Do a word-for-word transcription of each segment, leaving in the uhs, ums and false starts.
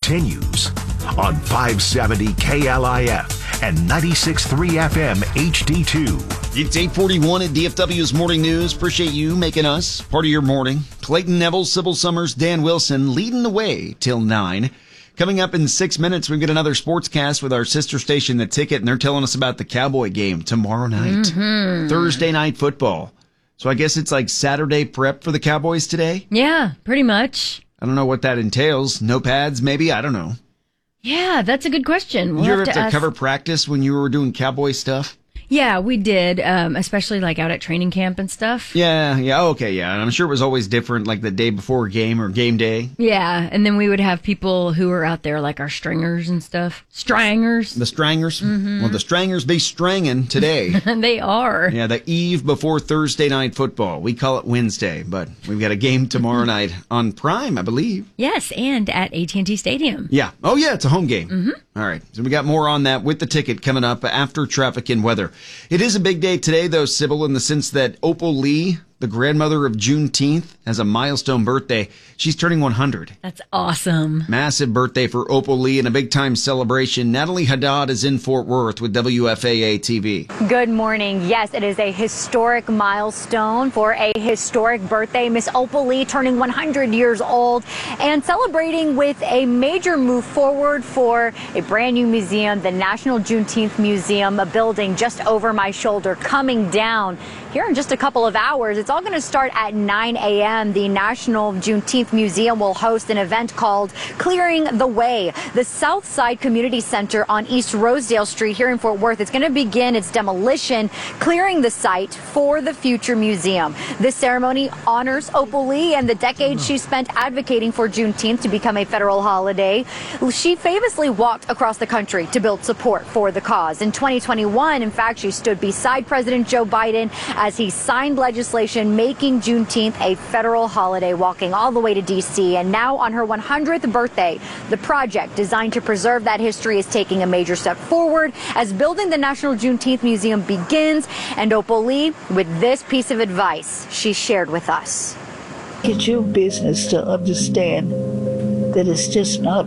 continues on five seventy K L I F and ninety-six point three F M H D two. It's eight forty-one at D F W's Morning News. Appreciate you making us part of your morning. Clayton Neville, Sybil Summers, Dan Wilson leading the way till nine. Coming up in six minutes, we've got another sportscast with our sister station, The Ticket, and they're telling us about the Cowboy game tomorrow night. Mm-hmm. Thursday night football. So I guess it's like Saturday prep for the Cowboys today? Yeah, pretty much. I don't know what that entails. No pads, maybe? I don't know. Yeah, that's a good question. We'll Did you ever have have to to ask... cover practice when you were doing Cowboy stuff? Yeah, we did, um, especially like out at training camp and stuff. Yeah, yeah, okay, yeah. And I'm sure it was always different, like the day before a game or game day. Yeah, and then we would have people who were out there, like our stringers and stuff. Strangers. The strangers? Mm-hmm. Well, the strangers be stranging today. They are. Yeah, the eve before Thursday night football. We call it Wednesday, but we've got a game tomorrow night on Prime, I believe. Yes, and at A T and T Stadium. Yeah. Oh, yeah, it's a home game. Mm-hmm. All right. So we got more on that with the ticket coming up after traffic and weather. It is a big day today, though, Sybil, in the sense that Opal Lee, the grandmother of Juneteenth, has a milestone birthday. She's turning one hundred. That's awesome. Massive birthday for Opal Lee and a big-time celebration. Natalie Haddad is in Fort Worth with W F A A T V. Good morning. Yes, it is a historic milestone for a historic birthday. Miss Opal Lee turning one hundred years old and celebrating with a major move forward for a brand new museum, the National Juneteenth Museum, a building just over my shoulder, coming down here in just a couple of hours. It's all going to start at nine a.m. The National Juneteenth Museum will host an event called Clearing the Way. The Southside Community Center on East Rosedale Street here in Fort Worth. It's going to begin its demolition, clearing the site for the future museum. This ceremony honors Opal Lee and the decades she spent advocating for Juneteenth to become a federal holiday. She famously walked across the country to build support for the cause. In twenty twenty-one, in fact, she stood beside President Joe Biden as he signed legislation making Juneteenth a federal holiday, walking all the way to D C. And now on her one hundredth birthday, the project designed to preserve that history is taking a major step forward as building the National Juneteenth Museum begins. And Opal Lee with this piece of advice she shared with us. It's your business to understand that it's just not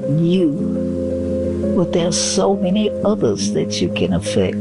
you, but there's so many others that you can affect.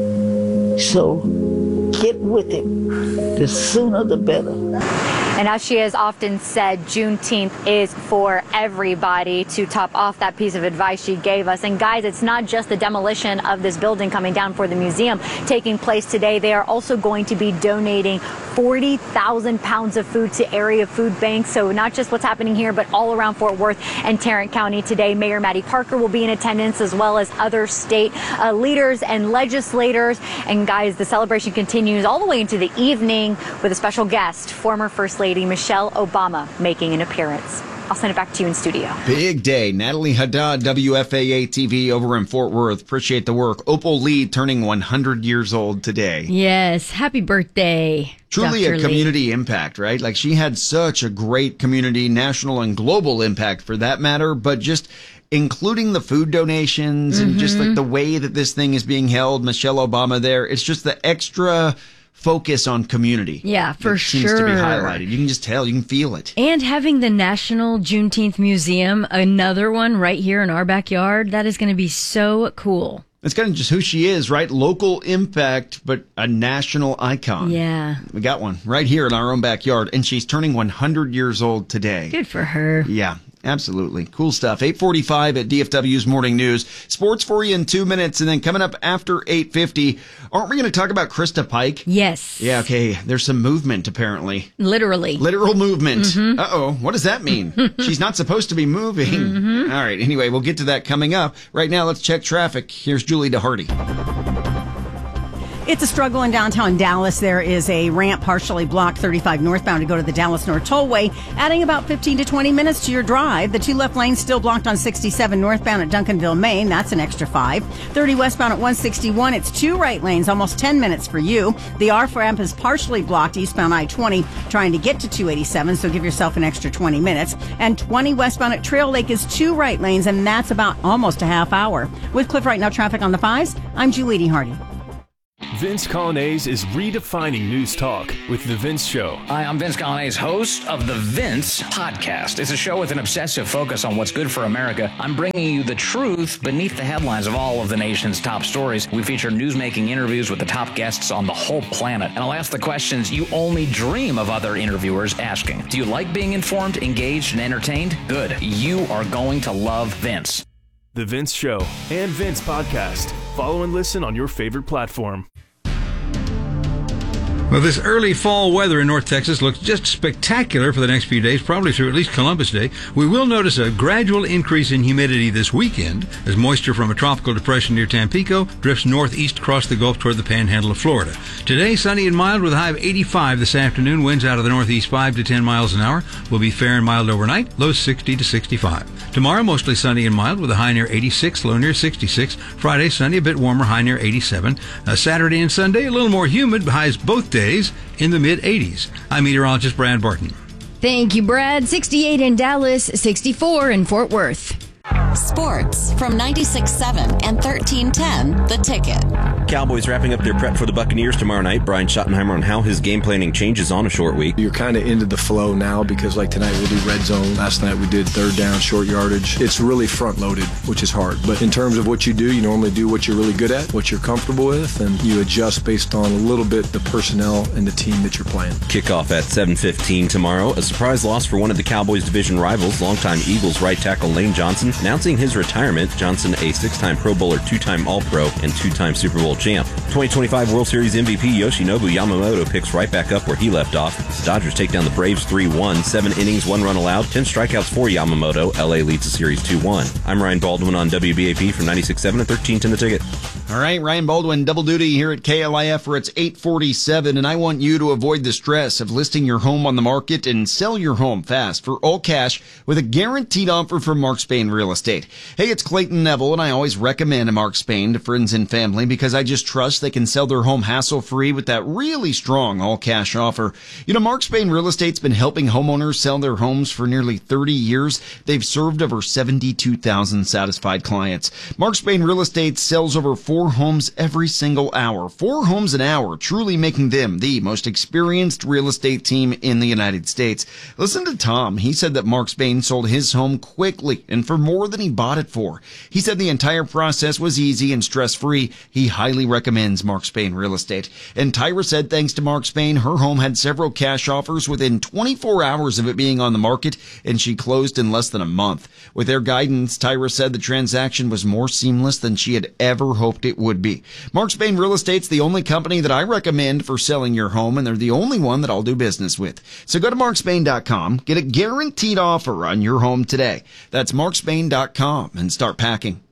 So get with it. The sooner the better. And as she has often said, Juneteenth is for everybody. To top off that piece of advice she gave us. And guys, it's not just the demolition of this building coming down for the museum taking place today. They are also going to be donating forty thousand pounds of food to area food banks. So not just what's happening here, but all around Fort Worth and Tarrant County today. Mayor Maddie Parker will be in attendance, as well as other state uh, leaders and legislators. And guys, the celebration continues all the way into the evening with a special guest, former First Lady Michelle Obama, making an appearance. I'll send it back to you in studio. Big day. Natalie Haddad, W F A A T V over in Fort Worth. Appreciate the work. Opal Lee turning one hundred years old today. Yes. Happy birthday. Truly Doctor a community Lee. Impact, right? Like, she had such a great community, national and global impact for that matter, but just including the food donations mm-hmm. and just like the way that this thing is being held, Michelle Obama there, it's just the extra focus on community. Yeah, for sure. Seems to be highlighted. You can just tell, you can feel it. And having the National Juneteenth Museum, another one right here in our backyard, that is going to be so cool. It's kind of just who she is, right? Local impact, but a national icon. Yeah. We got one right here in our own backyard, and she's turning one hundred years old today. Good for her. Yeah. Absolutely. Cool stuff. eight forty-five at D F W's Morning News. Sports for you in two minutes. And then coming up after eight fifty, aren't we going to talk about Krista Pike? Yes. Yeah, okay. There's some movement, apparently. Literally. Literal movement. Mm-hmm. Uh-oh. What does that mean? She's not supposed to be moving. Mm-hmm. All right. Anyway, we'll get to that coming up. Right now, let's check traffic. Here's Julie DeHardy. It's a struggle in downtown Dallas. There is a ramp partially blocked thirty-five northbound to go to the Dallas North Tollway, adding about fifteen to twenty minutes to your drive. The two left lanes still blocked on sixty-seven northbound at Duncanville, Maine. That's an extra five. thirty westbound at one sixty-one. It's two right lanes, almost ten minutes for you. The R F ramp is partially blocked eastbound I twenty, trying to get to two eighty-seven, so give yourself an extra twenty minutes. And twenty westbound at Trail Lake is two right lanes, and that's about almost a half hour. With Cliff Right Now traffic on the fives, I'm Julie DeHardy. Vince Colonnese is redefining news talk with The Vince Show. Hi, I'm Vince Colonnese, host of The Vince Podcast. It's a show with an obsessive focus on what's good for America. I'm bringing you the truth beneath the headlines of all of the nation's top stories. We feature newsmaking interviews with the top guests on the whole planet. And I'll ask the questions you only dream of other interviewers asking. Do you like being informed, engaged, and entertained? Good. You are going to love Vince. The Vince Show and Vince Podcast. Follow and listen on your favorite platform. Well, this early fall weather in North Texas looks just spectacular for the next few days, probably through at least Columbus Day. We will notice a gradual increase in humidity this weekend as moisture from a tropical depression near Tampico drifts northeast across the Gulf toward the panhandle of Florida. Today, sunny and mild with a high of eighty-five this afternoon. Winds out of the northeast five to ten miles an hour. Will be fair and mild overnight, lows sixty to sixty-five. Tomorrow, mostly sunny and mild with a high near eighty-six, low near sixty-six. Friday, sunny, a bit warmer, high near eighty-seven. Uh, Saturday and Sunday, a little more humid, highs both days in the mid-eighties. I'm meteorologist Brad Barton. Thank you, Brad. sixty-eight in Dallas, sixty-four in Fort Worth. Sports from ninety-six point seven and thirteen ten, The Ticket. Cowboys wrapping up their prep for the Buccaneers tomorrow night. Brian Schottenheimer on how his game planning changes on a short week. You're kind of into the flow now because like tonight we'll do red zone. Last night we did third down, short yardage. It's really front loaded, which is hard. But in terms of what you do, you normally do what you're really good at, what you're comfortable with, and you adjust based on a little bit the personnel and the team that you're playing. Kickoff at seven fifteen tomorrow. A surprise loss for one of the Cowboys' division rivals, longtime Eagles right tackle Lane Johnson, announcing his retirement. Johnson, a six-time Pro Bowler, two-time All-Pro, and two-time Super Bowl champ. twenty twenty-five World Series M V P Yoshinobu Yamamoto picks right back up where he left off. The Dodgers take down the Braves three one. Seven innings, one run allowed, ten strikeouts for Yamamoto. L A leads the series two one. I'm Ryan Baldwin on W B A P from ninety-six point seven and thirteen ten The Ticket. All right, Ryan Baldwin, double duty here at K L I F where it's eight forty-seven, and I want you to avoid the stress of listing your home on the market and sell your home fast for all cash with a guaranteed offer from Mark Spain Real Estate. Hey, it's Clayton Neville, and I always recommend Mark Spain to friends and family because I just trust they can sell their home hassle-free with that really strong all-cash offer. You know, Mark Spain Real Estate's been helping homeowners sell their homes for nearly thirty years. They've served over seventy-two thousand satisfied clients. Mark Spain Real Estate sells over four homes every single hour. Four homes an hour, truly making them the most experienced real estate team in the United States. Listen to Tom. He said that Mark Spain sold his home quickly and for more than he bought it for. He said the entire process was easy and stress-free. He highly recommends Mark Spain Real Estate. And Tyra said thanks to Mark Spain, her home had several cash offers within twenty-four hours of it being on the market, and she closed in less than a month. With their guidance, Tyra said the transaction was more seamless than she had ever hoped it would be. Mark Spain Real Estate's the only company that I recommend for selling your home, and they're the only one that I'll do business with. So go to mark spain dot com, get a guaranteed offer on your home today. That's mark spain dot com and start packing.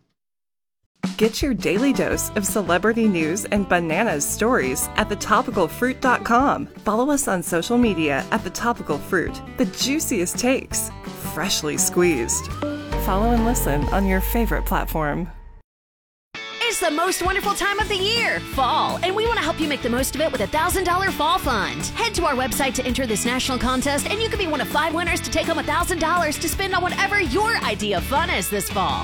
Get your daily dose of celebrity news and bananas stories at the topical fruit dot com. Follow us on social media at The Topical Fruit. The juiciest takes, freshly squeezed. Follow and listen on your favorite platform. It's the most wonderful time of the year, fall, and we want to help you make the most of it with a one thousand dollars Fall Fund. Head to our website to enter this national contest, and you could be one of five winners to take home one thousand dollars to spend on whatever your idea of fun is this fall.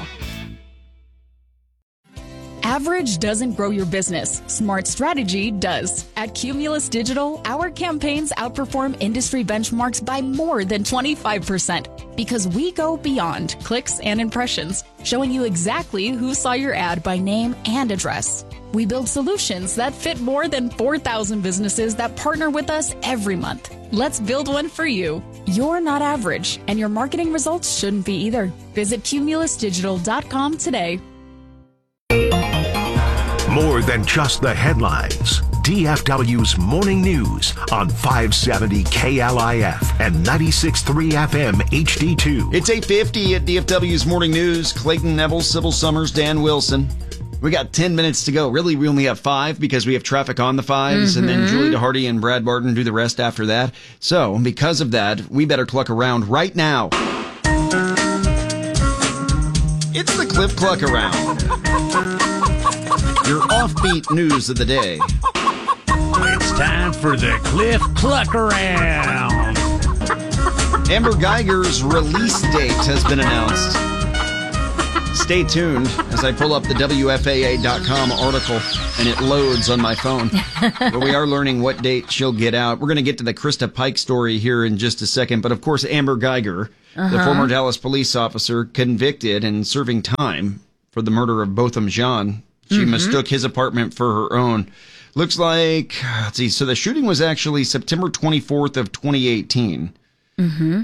Average doesn't grow your business. Smart strategy does. At Cumulus Digital, our campaigns outperform industry benchmarks by more than twenty-five percent because we go beyond clicks and impressions, showing you exactly who saw your ad by name and address. We build solutions that fit more than four thousand businesses that partner with us every month. Let's build one for you. You're not average, and your marketing results shouldn't be either. Visit cumulus digital dot com today. More than just the headlines. D F W's Morning News on five seventy K L I F and ninety-six point three F M H D two. It's eight fifty at D F W's Morning News. Clayton Neville, Sybil Summers, Dan Wilson. We got ten minutes to go. Really, we only have five because we have traffic on the fives, mm-hmm. and then Julie DeHardy and Brad Barton do the rest after that. So, because of that, we better cluck around right now. It's the Cliff Cluck Around. Your offbeat news of the day. It's time for the Cliff Cluck Around. Amber Geiger's release date has been announced. stay tuned as I pull up the W F A A dot com article and it loads on my phone. But we are learning what date she'll get out. We're going to get to the Krista Pike story here in just a second. But of course, Amber Geiger, uh-huh. the former Dallas police officer, convicted and serving time for the murder of Botham Jean. She mm-hmm. mistook his apartment for her own. Looks like, let's see, so the shooting was actually September twenty-fourth of twenty eighteen. Mm-hmm.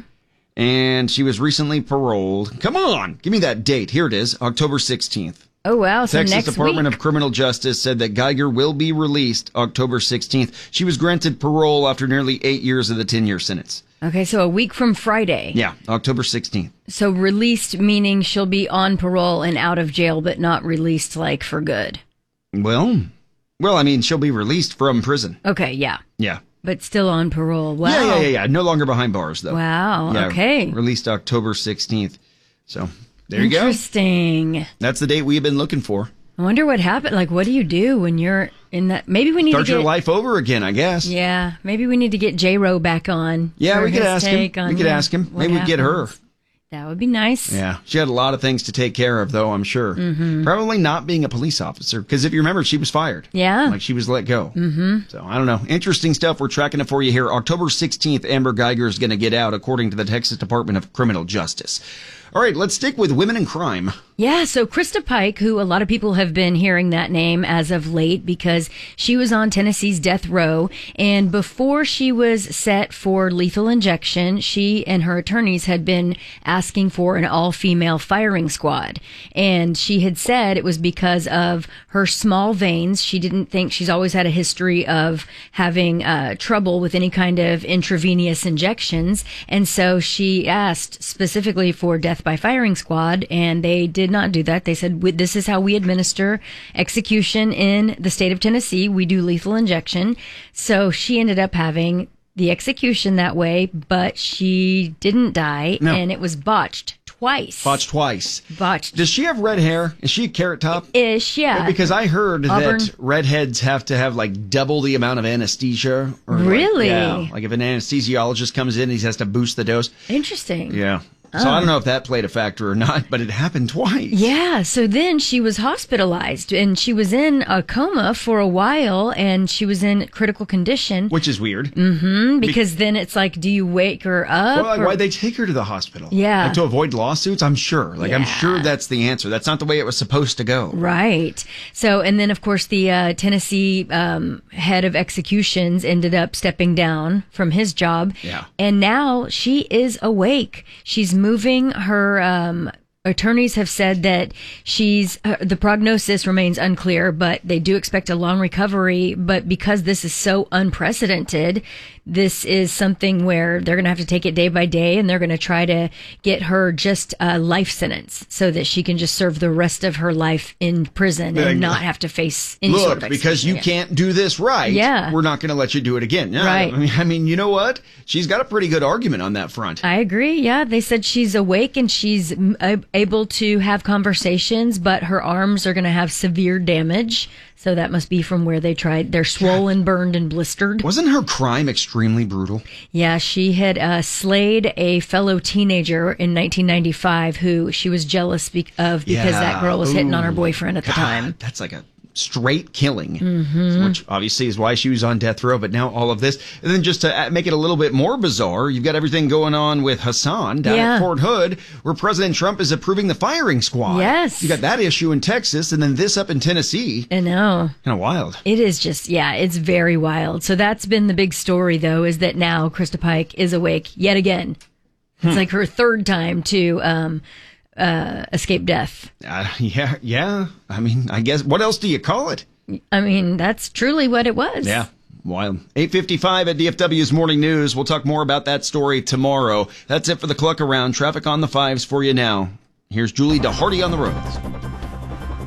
And she was recently paroled. Come on, give me that date. Here it is, October sixteenth. Oh, wow. So Texas next Department week. of Criminal Justice said that Geiger will be released October sixteenth. She was granted parole after nearly eight years of the ten-year sentence. Okay, so a week from Friday. Yeah, October sixteenth. So released meaning she'll be on parole and out of jail, but not released like for good. Well, well, I mean, she'll be released from prison. Okay, yeah. Yeah. But still on parole. Wow. Yeah, yeah, yeah, yeah. No longer behind bars, though. Wow, yeah, okay. Released October sixteenth. So, there you go. Interesting. That's the date we've been looking for. I wonder what happened. Like, what do you do when you're in that? Maybe we need Start to get... your life over again, I guess. Yeah, maybe we need to get J-Ro back on. Yeah, we could ask him. We could ask him. Maybe we'd get her. That would be nice. Yeah. She had a lot of things to take care of, though, I'm sure. Mm-hmm. Probably not being a police officer, because if you remember, she was fired. Yeah. Like, she was let go. Mm-hmm. So, I don't know. Interesting stuff. We're tracking it for you here. October sixteenth, Amber Geiger is going to get out, according to the Texas Department of Criminal Justice. All right, let's stick with women in crime. Yeah, so Krista Pike, who a lot of people have been hearing that name as of late because she was on Tennessee's death row. And before she was set for lethal injection, she and her attorneys had been asking for an all-female firing squad. And she had said it was because of her small veins. She didn't think she's always had a history of having uh, trouble with any kind of intravenous injections. And so she asked specifically for death by firing squad, and they did not do that. They said, this is how we administer execution in the state of Tennessee. We do lethal injection. So she ended up having the execution that way, but she didn't die, no. and it was botched twice. Botched twice. Botched. Does she have red hair? Is she a carrot top? Ish, yeah. Because I heard Auburn. that redheads have to have like double the amount of anesthesia. Or really? Like, yeah. Like if an anesthesiologist comes in, he has to boost the dose. Interesting. Yeah. So I don't know if that played a factor or not, but it happened twice. Yeah. So then she was hospitalized and she was in a coma for a while and she was in critical condition. Which is weird. Mm-hmm. Because Be- then it's like, do you wake her up? Well, like, or- why'd they take her to the hospital? Yeah. Like to avoid lawsuits? I'm sure. Like, yeah. I'm sure that's the answer. That's not the way it was supposed to go. Right. So, and then of course the uh, Tennessee um, head of executions ended up stepping down from his job. Yeah. And now she is awake. She's moving. Her um, attorneys have said that she's uh, the prognosis remains unclear, but they do expect a long recovery. But because this is so unprecedented, this is something where they're going to have to take it day by day, and they're going to try to get her just a life sentence so that she can just serve the rest of her life in prison and not have to face any Look, sort of because you again. can't do this right, yeah. we're not going to let you do it again. Yeah, right. I mean, I mean, you know what? She's got a pretty good argument on that front. I agree. Yeah. They said she's awake and she's able to have conversations, but her arms are going to have severe damage. So that must be from where they tried. They're swollen, burned, and blistered. Wasn't her crime extremely brutal? Yeah, she had uh, slayed a fellow teenager in nineteen ninety-five who she was jealous be- of because yeah. that girl was Ooh. hitting on her boyfriend at the God, time. That's like a straight killing, mm-hmm. which obviously is why she was on death row. But now all of this, and then just to make it a little bit more bizarre, you've got everything going on with Hassan down yeah. at Fort Hood, where President Trump is approving the firing squad. Yes, you got that issue in Texas, and then this up in Tennessee. I know, kind of wild. It is just, yeah, it's very wild. So that's been the big story, though, is that now Krista Pike is awake yet again. Hmm. It's like her third time to um, uh, escape death. Uh, yeah, yeah. I mean, I guess what else do you call it? I mean, that's truly what it was. Yeah. Wild. eight fifty-five at D F W's Morning News. We'll talk more about that story tomorrow. That's it for the Cluck Around. Traffic on the fives for you now. Here's Julie DeHardy on the roads.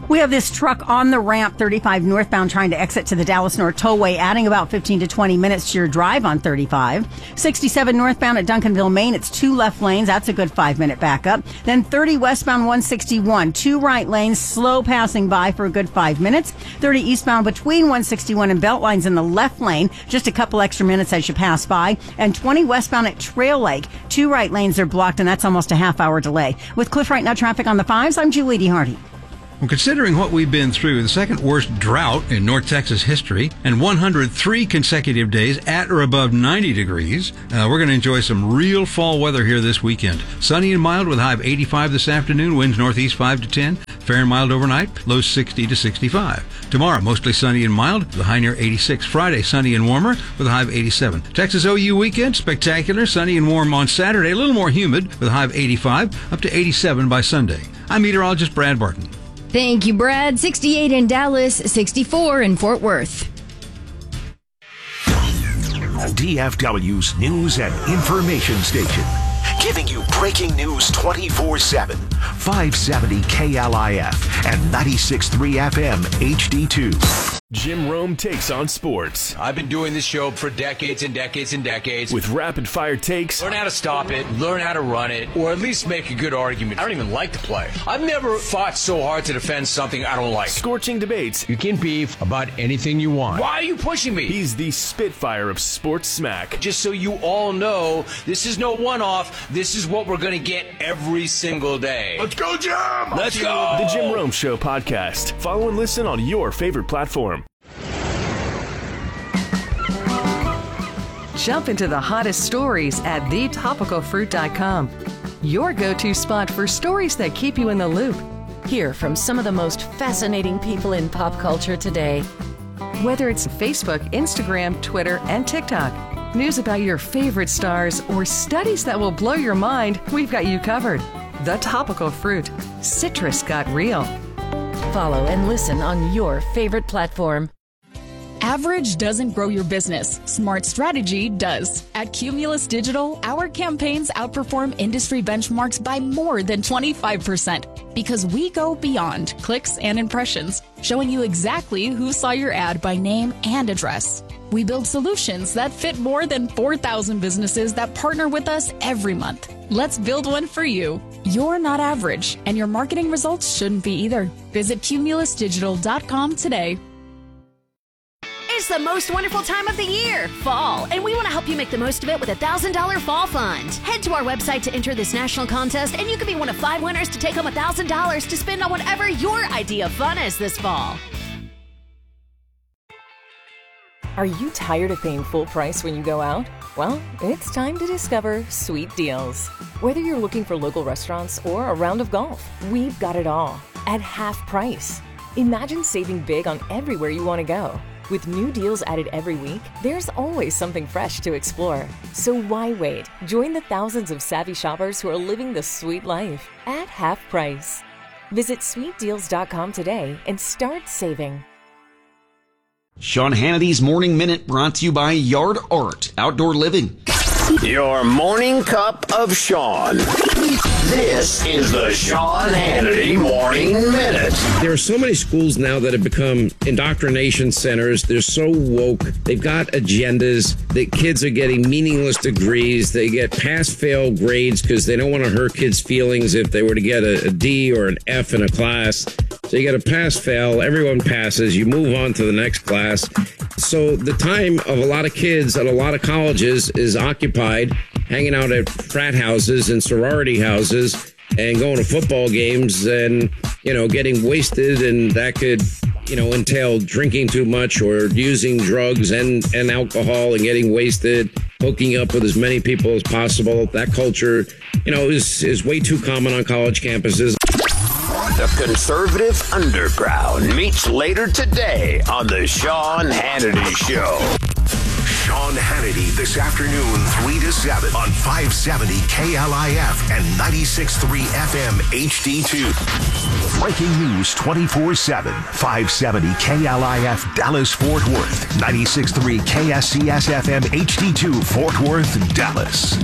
We have this truck on the ramp, thirty-five northbound, trying to exit to the Dallas North Tollway, adding about fifteen to twenty minutes to your drive on thirty-five. sixty-seven northbound at Duncanville, Maine. It's two left lanes. That's a good five-minute backup. Then thirty westbound one sixty-one, two right lanes, slow passing by for a good five minutes. thirty eastbound between one sixty-one and Beltlines in the left lane, just a couple extra minutes as you pass by. And twenty westbound at Trail Lake, two right lanes are blocked, and that's almost a half-hour delay. With Cliff Right Now traffic on the fives, I'm Julie D. Hardy. Well, considering what we've been through, the second worst drought in North Texas history, and one hundred three consecutive days at or above ninety degrees, uh, we're going to enjoy some real fall weather here this weekend. Sunny and mild with a high of eighty-five this afternoon, winds northeast five to ten, fair and mild overnight, low sixty to sixty-five. Tomorrow, mostly sunny and mild, with a high near eighty-six. Friday, sunny and warmer, with a high of eighty-seven. Texas O U weekend, spectacular, sunny and warm on Saturday, a little more humid, with a high of eighty-five, up to eighty-seven by Sunday. I'm meteorologist Brad Barton. Thank you, Brad. sixty-eight in Dallas, sixty-four in Fort Worth. D F W's News and Information Station, giving you breaking news twenty-four seven. five seventy K L I F and ninety-six point three F M H D two. Jim Rome takes on sports. I've been doing this show for decades and decades and decades. With rapid-fire takes. Learn how to stop it, learn how to run it, or at least make a good argument. I don't even like to play. I've never fought so hard to defend something I don't like. Scorching debates. You can beef about anything you want. Why are you pushing me? He's the Spitfire of sports smack. Just so you all know, this is no one-off. This is what we're going to get every single day. Let's go, Jim! Let's go! The Jim Rome Show podcast. Follow and listen on your favorite platform. Jump into the hottest stories at the topical fruit dot com. Your go-to spot for stories that keep you in the loop. Hear from some of the most fascinating people in pop culture today. Whether it's Facebook, Instagram, Twitter, and TikTok, news about your favorite stars, or studies that will blow your mind, we've got you covered. The Topical Fruit. Citrus got real. Follow and listen on your favorite platform. Average doesn't grow your business. Smart strategy does. At Cumulus Digital, our campaigns outperform industry benchmarks by more than twenty-five percent because we go beyond clicks and impressions, showing you exactly who saw your ad by name and address. We build solutions that fit more than four thousand businesses that partner with us every month. Let's build one for you. You're not average, and your marketing results shouldn't be either. Visit cumulus digital dot com today. It's the most wonderful time of the year, fall, and we want to help you make the most of it with a one thousand dollars fall fund. Head to our website to enter this national contest, and you can be one of five winners to take home one thousand dollars to spend on whatever your idea of fun is this fall. Are you tired of paying full price when you go out? Well, it's time to discover Sweet Deals. Whether you're looking for local restaurants or a round of golf, we've got it all at half price. Imagine saving big on everywhere you want to go. With new deals added every week, there's always something fresh to explore. So why wait? Join the thousands of savvy shoppers who are living the sweet life at half price. Visit sweet deals dot com today and start saving. Sean Hannity's Morning Minute brought to you by Yard Art Outdoor Living. Your morning cup of Sean. This is the Sean Hannity Morning Minute. There are so many schools now that have become indoctrination centers. They're so woke. They've got agendas. The kids are getting meaningless degrees. They get pass-fail grades because they don't want to hurt kids' feelings if they were to get a, a D or an F in a class. So you get a pass-fail. Everyone passes. You move on to the next class. So the time of a lot of kids at a lot of colleges is occupied hanging out at frat houses and sorority houses and going to football games and, you know, getting wasted. And that could, you know, entail drinking too much or using drugs and, and alcohol and getting wasted, hooking up with as many people as possible. That culture, you know, is, is way too common on college campuses. The conservative underground meets later today on the Sean Hannity Show. Sean Hannity this afternoon, three to seven on five seventy K L I F and ninety-six point three F M H D two. Breaking news twenty-four seven, five seventy K L I F Dallas Fort Worth, ninety-six point three K S C S F M H D two Fort Worth, Dallas.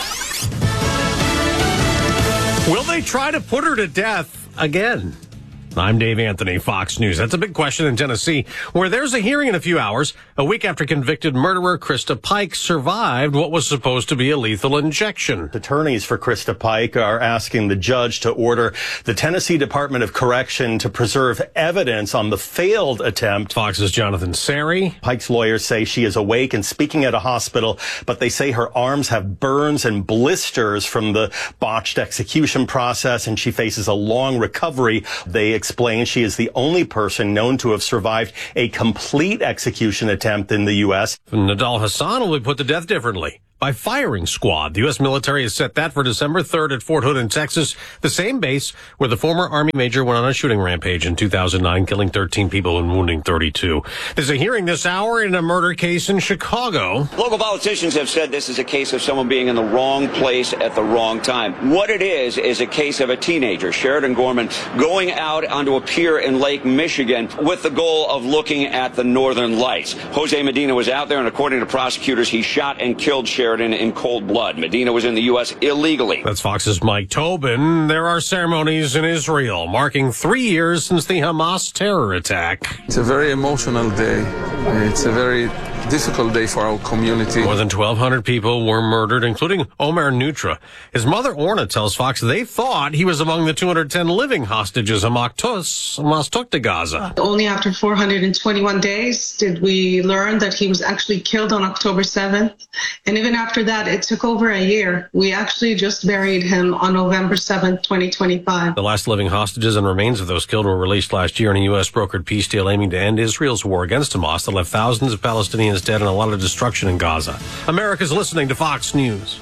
Will they try to put her to death again? I'm Dave Anthony, Fox News. That's a big question in Tennessee, where there's a hearing in a few hours, a week after convicted murderer Krista Pike survived what was supposed to be a lethal injection. Attorneys for Krista Pike are asking the judge to order the Tennessee Department of Correction to preserve evidence on the failed attempt. Fox's Jonathan Sari. Pike's lawyers say she is awake and speaking at a hospital, but they say her arms have burns and blisters from the botched execution process, and she faces a long recovery. They explain she is the only person known to have survived a complete execution attempt in the U S. Nadal Hassan will be put to death differently by firing squad. The U S military has set that for December third at Fort Hood in Texas, the same base where the former Army major went on a shooting rampage in two thousand nine, killing thirteen people and wounding thirty-two. There's a hearing this hour in a murder case in Chicago. Local politicians have said this is a case of someone being in the wrong place at the wrong time. What it is is a case of a teenager, Sheridan Gorman, going out onto a pier in Lake Michigan with the goal of looking at the northern lights. Jose Medina was out there, and according to prosecutors, he shot and killed Sheridan in cold blood. Medina was in the U S illegally. That's Fox's Mike Tobin. There are ceremonies in Israel marking three years since the Hamas terror attack. It's a very emotional day. It's a very difficult day for our community. More than twelve hundred people were murdered, including Omer Nutra. His mother, Orna, tells Fox they thought he was among the two hundred ten living hostages Hamas took to Gaza. Only after four hundred twenty-one days did we learn that he was actually killed on October seventh. And even after that, it took over a year. We actually just buried him on November seventh, twenty twenty-five. The last living hostages and remains of those killed were released last year in a U S brokered peace deal aiming to end Israel's war against Hamas that left thousands of Palestinians dead and a lot of destruction in Gaza. America's listening to Fox News.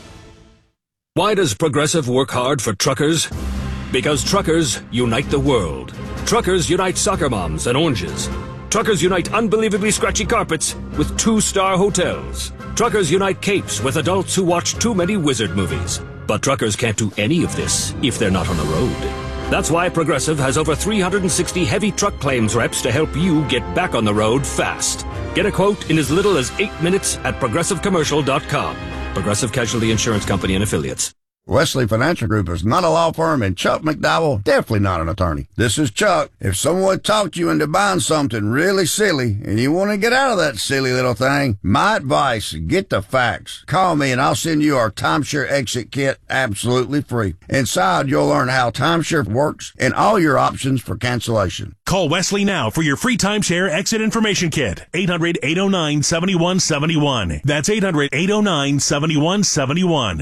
Why does Progressive work hard for truckers? Because truckers unite the world. Truckers unite soccer moms and oranges. Truckers unite unbelievably scratchy carpets with two-star hotels. Truckers unite capes with adults who watch too many wizard movies. But truckers can't do any of this if they're not on the road. That's why Progressive has over three hundred sixty heavy truck claims reps to help you get back on the road fast. Get a quote in as little as eight minutes at progressive commercial dot com. Progressive Casualty Insurance Company and Affiliates. Wesley Financial Group is not a law firm, and Chuck McDowell definitely not an attorney. This is Chuck. If someone talked you into buying something really silly and you want to get out of that silly little thing, my advice, get the facts. Call me and I'll send you our timeshare exit kit absolutely free. Inside, you'll learn how timeshare works and all your options for cancellation. Call Wesley now for your free timeshare exit information kit. eight hundred, eight oh nine, seven one seven one. That's eight hundred, eight oh nine, seven one seven one.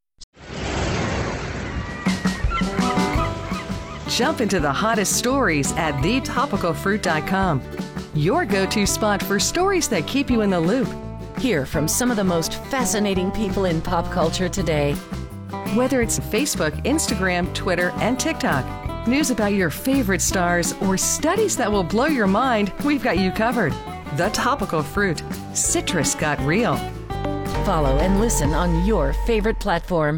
Jump into the hottest stories at the topical fruit dot com. Your go-to spot for stories that keep you in the loop. Hear from some of the most fascinating people in pop culture today. Whether it's Facebook, Instagram, Twitter, and TikTok, news about your favorite stars, or studies that will blow your mind, we've got you covered. The Topical Fruit. Citrus got real. Follow and listen on your favorite platform.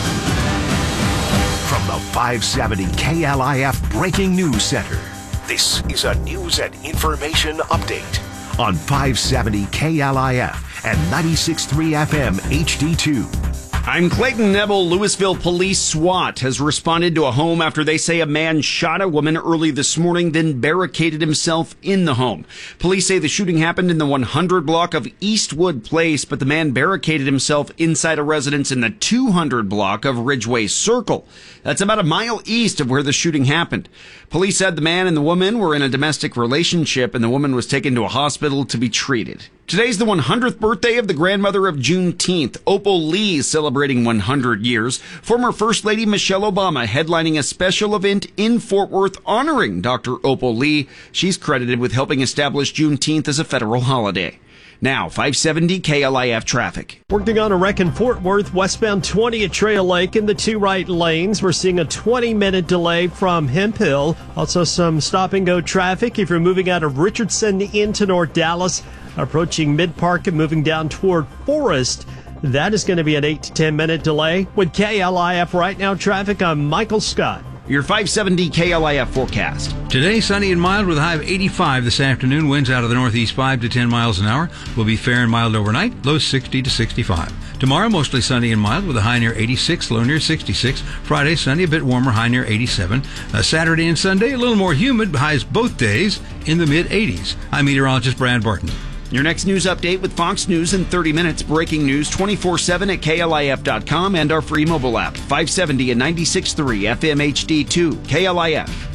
From the five seventy K L I F Breaking News Center, this is a news and information update on five seventy K L I F and ninety-six point three F M H D two. I'm Clayton Neville. Louisville Police SWAT has responded to a home after they say a man shot a woman early this morning, then barricaded himself in the home. Police say the shooting happened in the one hundred block of Eastwood Place, but the man barricaded himself inside a residence in the two hundred block of Ridgeway Circle. That's about a mile east of where the shooting happened. Police said the man and the woman were in a domestic relationship, and the woman was taken to a hospital to be treated. Today's the one hundredth birthday of the grandmother of Juneteenth. Opal Lee is celebrating one hundred years. Former First Lady Michelle Obama headlining a special event in Fort Worth honoring Doctor Opal Lee. She's credited with helping establish Juneteenth as a federal holiday. Now, five seventy K L I F traffic. Working on a wreck in Fort Worth, westbound twenty at Trail Lake in the two right lanes. We're seeing a twenty minute delay from Hemp Hill. Also some stop and go traffic if you're moving out of Richardson into North Dallas. Approaching Mid Park and moving down toward Forest. That is going to be an eight to ten minute delay. With K L I F right now traffic, I'm Michael Scott. Your five seventy K L I F forecast. Today, sunny and mild with a high of eighty-five this afternoon. Winds out of the northeast five to ten miles an hour. Will be fair and mild overnight. Low sixty to sixty-five. Tomorrow, mostly sunny and mild with a high near eighty-six, low near sixty-six. Friday, sunny, a bit warmer, high near eighty-seven. Uh, Saturday and Sunday, a little more humid, highs both days in the mid-eighties. I'm meteorologist Brad Barton. Your next news update with Fox News in thirty minutes. Breaking news twenty-four seven at K L I F dot com and our free mobile app. five seventy and ninety-six point three F M H D two. K L I F.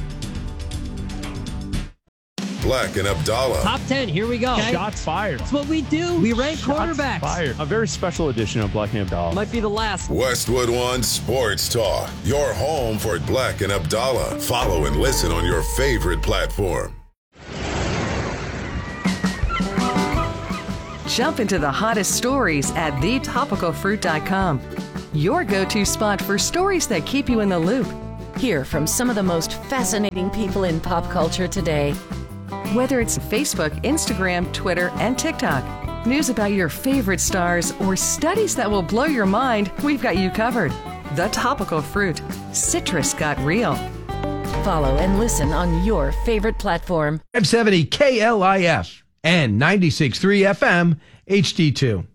Black and Abdallah. Top ten, here we go. Okay. Shots fired. That's what we do. We rank Shots quarterbacks. Fired. A very special edition of Black and Abdallah. Might be the last. Westwood One Sports Talk. Your home for Black and Abdallah. Follow and listen on your favorite platform. Jump into the hottest stories at the topical fruit dot com. Your go-to spot for stories that keep you in the loop. Hear from some of the most fascinating people in pop culture today. Whether it's Facebook, Instagram, Twitter, and TikTok, news about your favorite stars, or studies that will blow your mind, we've got you covered. The Topical Fruit. Citrus got real. Follow and listen on your favorite platform. five seventy K L I F and ninety-six point three F M H D two.